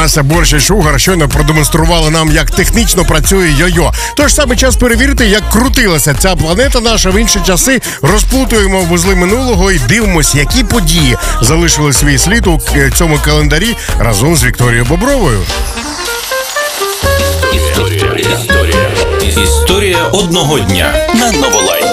Настя Борщ і Шугар щойно продемонстрували нам, як технічно працює йо-йо. Тож саме час перевірити, як крутилася ця планета наша в інші часи. Розплутуємо вузли минулого і дивимося, які події залишили свій слід у цьому календарі разом з Вікторією Бобровою. Історія одного дня на Новолайн.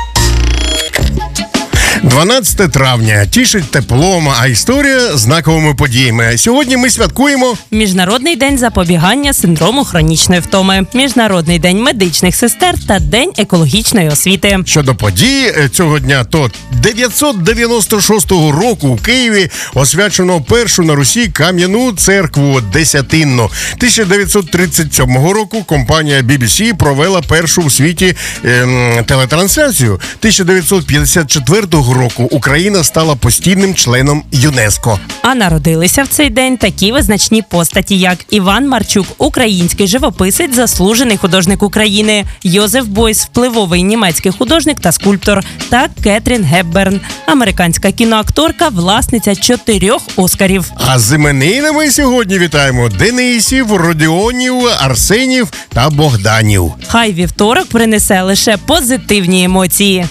12 травня. Тішить теплом, а історія знаковими подіями. Сьогодні ми святкуємо Міжнародний день запобігання синдрому хронічної втоми, Міжнародний день медичних сестер та День екологічної освіти. Щодо подій цього дня, то 996 року у Києві освячено першу на Русі кам'яну церкву Десятинну. 1937 року компанія BBC провела першу у світі телетрансляцію. 1954 року Україна стала постійним членом ЮНЕСКО. А народилися в цей день такі визначні постаті, як Іван Марчук, український живописець, заслужений художник України, Йозеф Бойс, впливовий німецький художник та скульптор, та Кетрін Гепберн, американська кіноакторка, власниця 4 Оскарів. А з іменинами сьогодні вітаємо Денисів, Родіонів, Арсенів та Богданів. Хай вівторок принесе лише позитивні емоції.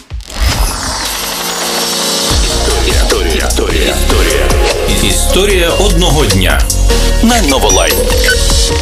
Історія одного дня на Новолайн.